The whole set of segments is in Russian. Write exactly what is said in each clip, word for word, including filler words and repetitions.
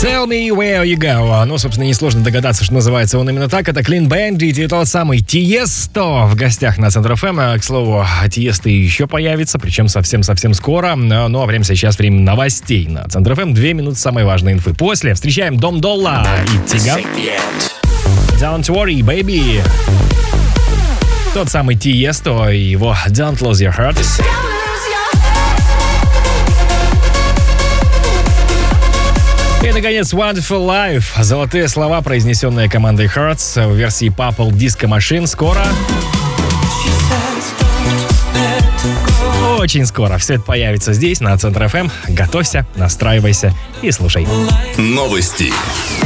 Tell me where you go. Ну, собственно, несложно догадаться, что называется он именно так. Это Clean Bandit и тот самый Тиесто в гостях на Центр эф эм. К слову, Тиесто еще появится, причем совсем-совсем скоро. Ну, а время сейчас время новостей на Центр эф эм. Две минуты самой важной инфы. После встречаем Дом Долла и Тиган. Don't worry, baby. Тот самый Тиесто и его Don't lose your heart. И, наконец, Wonderful Life. Золотые слова, произнесенные командой Hearts в версии Purple Disco Machine. Скоро. Очень скоро все это появится здесь, на Центр эф эм. Готовься, настраивайся и слушай. Новости.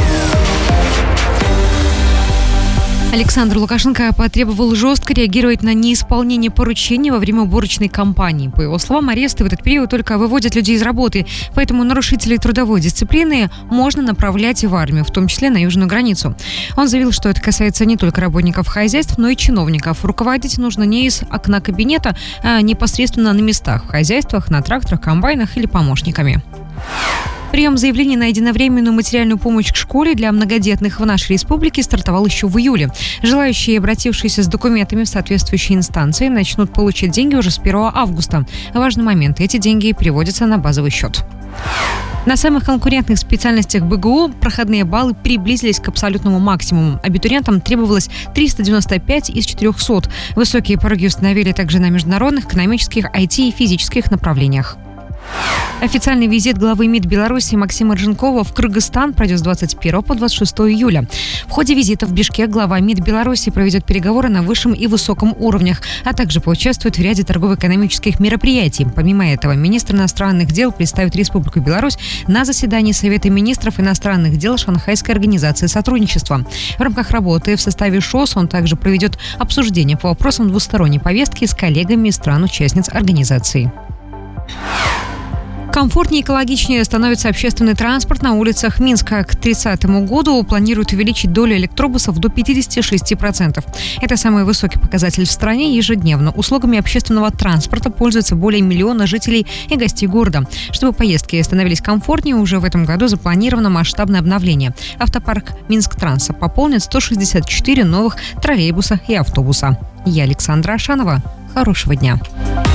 Александр Лукашенко потребовал жестко реагировать на неисполнение поручений во время уборочной кампании. По его словам, аресты в этот период только выводят людей из работы, поэтому нарушителей трудовой дисциплины можно направлять в армию, в том числе на южную границу. Он заявил, что это касается не только работников хозяйств, но и чиновников. Руководить нужно не из окна кабинета, а непосредственно на местах, в хозяйствах, на тракторах, комбайнах или помощниками. Прием заявлений на единовременную материальную помощь к школе для многодетных в нашей республике стартовал еще в июле. Желающие, обратившиеся с документами в соответствующие инстанции, начнут получать деньги уже с первого августа. Важный момент – эти деньги переводятся на базовый счет. На самых конкурентных специальностях бэ гэ у проходные баллы приблизились к абсолютному максимуму. Абитуриентам требовалось триста девяносто пять из четырехсот. Высокие пороги установили также на международных, экономических, ай ти и физических направлениях. Официальный визит главы МИД Беларуси Максима Рженкова в Кыргызстан пройдет с двадцать первого по двадцать шестого июля. В ходе визита в Бишкек глава МИД Беларуси проведет переговоры на высшем и высоком уровнях, а также поучаствует в ряде торгово-экономических мероприятий. Помимо этого, министр иностранных дел представит Республику Беларусь на заседании Совета министров иностранных дел Шанхайской организации сотрудничества. В рамках работы в составе ШОС он также проведет обсуждение по вопросам двусторонней повестки с коллегами стран-участниц организации. Комфортнее и экологичнее становится общественный транспорт на улицах Минска. К тридцатому году планируют увеличить долю электробусов до пятьдесят шесть процентов. Это самый высокий показатель в стране ежедневно. Услугами общественного транспорта пользуются более миллиона жителей и гостей города. Чтобы поездки становились комфортнее, уже в этом году запланировано масштабное обновление. Автопарк Минск-Транса пополнит сто шестьдесят четыре новых троллейбуса и автобуса. Я Александра Ашанова. Хорошего дня.